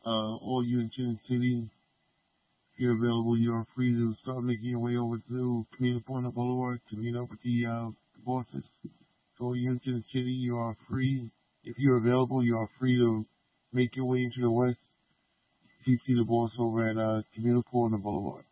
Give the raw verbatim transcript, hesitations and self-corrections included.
Uh, all you in Chin City, if you're available, you are free to start making your way over to Camino Point Boulevard to meet up with the, uh, the bosses. So all you in Chin City, you are free. If you're available, you are free to make your way into the west. You see the boss over at uh, Camino Point Boulevard.